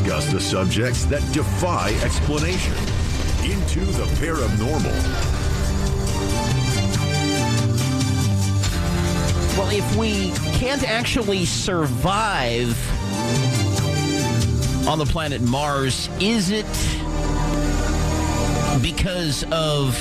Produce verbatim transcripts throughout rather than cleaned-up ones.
discuss the subjects that defy explanation. Into the Paranormal. Well, if we can't actually survive on the planet Mars, is it because of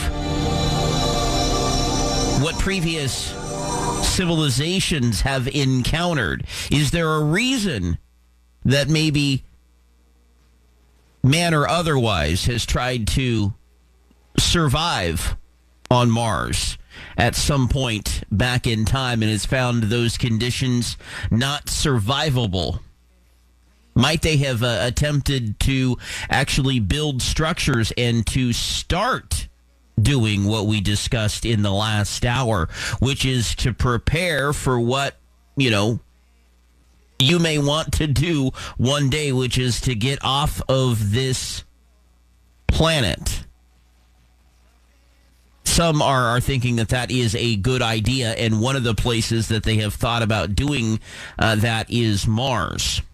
what previous civilizations have encountered? Is there a reason that maybe man or otherwise has tried to survive on Mars at some point back in time and has found those conditions not survivable? Might they have uh, attempted to actually build structures and to start doing what we discussed in the last hour, which is to prepare for what, you know, you may want to do one day, which is to get off of this planet? Some are, are thinking that that is a good idea, and one of the places that they have thought about doing uh, that is Mars.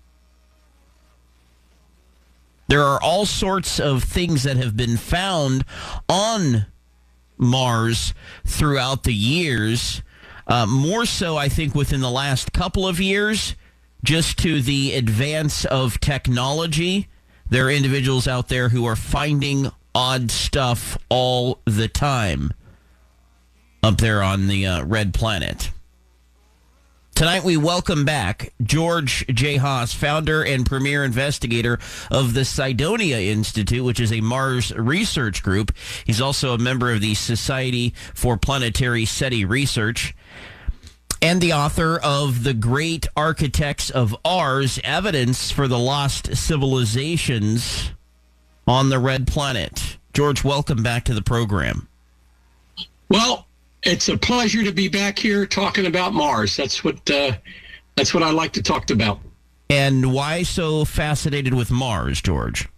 There are all sorts of things that have been found on Mars throughout the years, uh, more so, I think, within the last couple of years, just to the advance of technology. There are individuals out there who are finding odd stuff all the time up there on the uh, red planet. Tonight, we welcome back George J. Haas, founder and premier investigator of the Cydonia Institute, which is a Mars research group. He's also a member of the Society for Planetary SETI Research and the author of The Great Architects of Ours, Evidence for the Lost Civilizations on the Red Planet. George, welcome back to the program. Well, it's a pleasure to be back here talking about Mars. That's what uh, that's what I like to talk about. And why so fascinated with Mars, George?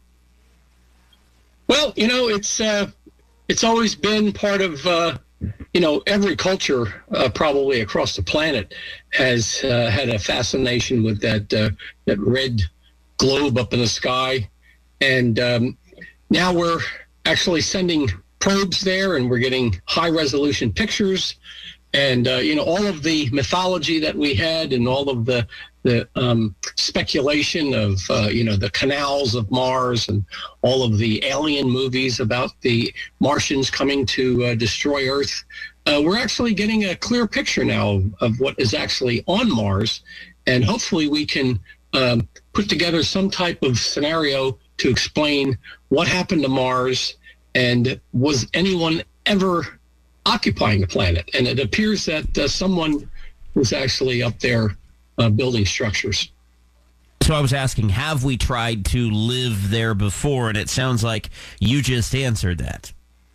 Well, you know, it's uh, it's always been part of uh, you know every culture uh, probably across the planet has uh, had a fascination with that uh, that red globe up in the sky, and um, now we're actually sending probes there, and we're getting high-resolution pictures, and uh, you know all of the mythology that we had, and all of the the um, speculation of uh, you know the canals of Mars, and all of the alien movies about the Martians coming to uh, destroy Earth. Uh, we're actually getting a clear picture now of, of what is actually on Mars, and hopefully we can um, put together some type of scenario to explain what happened to Mars. And was anyone ever occupying the planet? And it appears that uh, someone was actually up there uh, building structures. So I was asking, have we tried to live there before? And it sounds like you just answered that.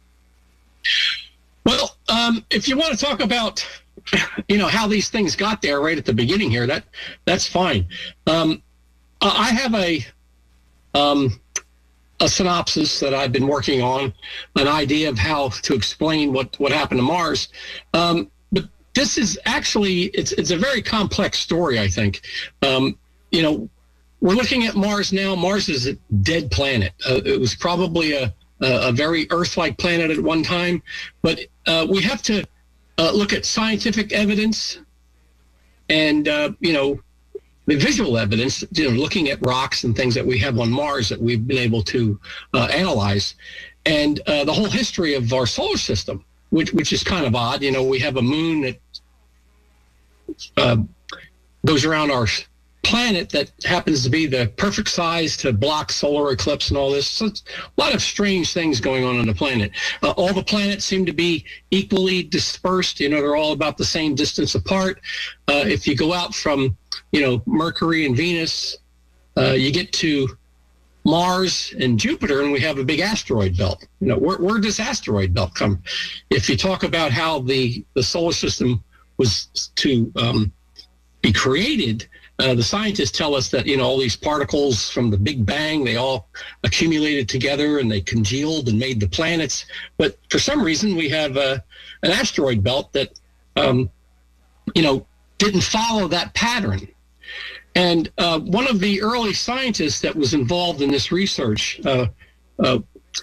Well, um, if you want to talk about, you know, how these things got there right at the beginning here, that that's fine. Um, I have a... Um, a synopsis that I've been working on, an idea of how to explain what, what happened to Mars. Um, but this is actually, it's it's a very complex story, I think. Um, you know, we're looking at Mars now. Mars is a dead planet. Uh, it was probably a, a, a very Earth-like planet at one time, but uh, we have to uh, look at scientific evidence and, uh, you know, the visual evidence, you know, looking at rocks and things that we have on Mars that we've been able to uh, analyze, and uh, the whole history of our solar system, which which is kind of odd. You know, we have a moon that uh, goes around our planet that happens to be the perfect size to block solar eclipse and all this. So it's a lot of strange things going on on the planet. Uh, all the planets seem to be equally dispersed. You know, they're all about the same distance apart. Uh, if you go out from you know, Mercury and Venus, uh, you get to Mars and Jupiter, and we have a big asteroid belt. You know, where, where does asteroid belt come? If you talk about how the, the solar system was to um, be created, uh, the scientists tell us that, you know, all these particles from the Big Bang, they all accumulated together and they congealed and made the planets. But for some reason, we have uh, an asteroid belt that, um, you know, didn't follow that pattern. And uh, one of the early scientists that was involved in this research, uh, uh,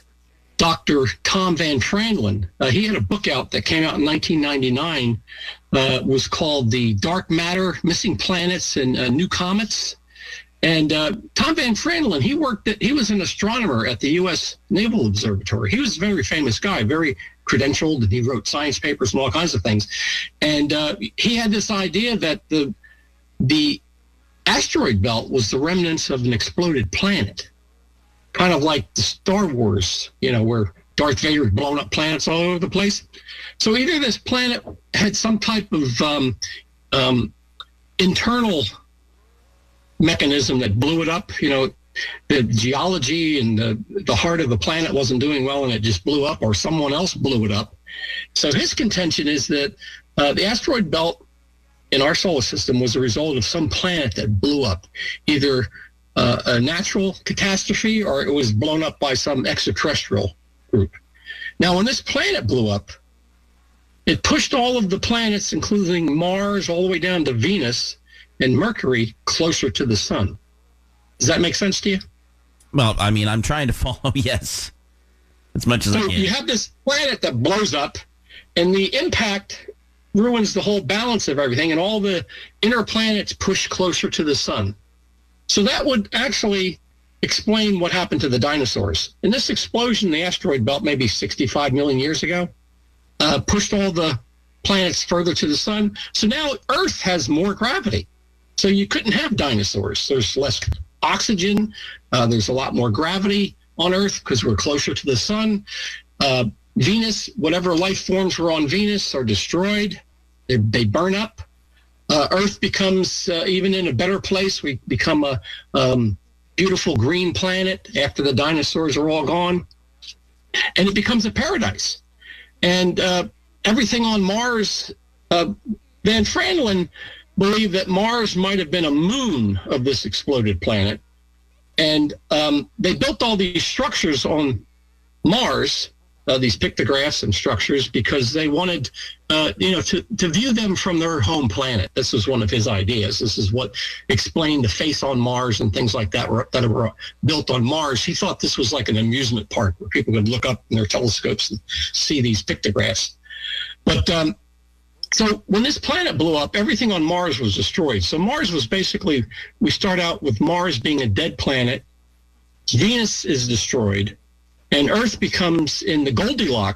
Doctor Tom Van Franklin, uh, he had a book out that came out in nineteen ninety-nine, uh, was called The Dark Matter, Missing Planets and uh, New Comets. And uh, Tom Van Franklin, he worked at, he was an astronomer at the U S Naval Observatory. He was a very famous guy, very credentialed, and he wrote science papers and all kinds of things. And uh, he had this idea that the the asteroid belt was the remnants of an exploded planet, kind of like the Star Wars, you know, where Darth Vader had blown up planets all over the place. So either this planet had some type of um, um, internal mechanism that blew it up, you know, the geology and the, the heart of the planet wasn't doing well and it just blew up, or someone else blew it up. So his contention is that uh, the asteroid belt in our solar system was a result of some planet that blew up, either uh, a natural catastrophe or it was blown up by some extraterrestrial group. Now, when this planet blew up, it pushed all of the planets, including Mars, all the way down to Venus and Mercury, closer to the sun. Does that make sense to you? Well, I mean, I'm trying to follow, yes, as much as so I can. You have this planet that blows up, and the impact ruins the whole balance of everything, and all the inner planets push closer to the sun. So that would actually explain what happened to the dinosaurs. And this explosion in the asteroid belt, maybe sixty-five million years ago, uh, pushed all the planets further to the sun. So now Earth has more gravity. So you couldn't have dinosaurs. There's less oxygen. Uh, there's a lot more gravity on Earth because we're closer to the sun. Uh, Venus, whatever life forms were on Venus are destroyed. They, they burn up. Uh, Earth becomes, uh, even in a better place, we become a um, beautiful green planet after the dinosaurs are all gone. And it becomes a paradise. And uh, everything on Mars, uh, Van Franklin believed that Mars might have been a moon of this exploded planet. And um, they built all these structures on Mars, uh, these pictographs and structures, because they wanted, uh, you know, to, to view them from their home planet. This was one of his ideas. This is what explained the face on Mars and things like that were, that were built on Mars. He thought this was like an amusement park where people could look up in their telescopes and see these pictographs. But um, so when this planet blew up, everything on Mars was destroyed. So Mars was basically, we start out with Mars being a dead planet. Venus is destroyed, and Earth becomes in the Goldilocks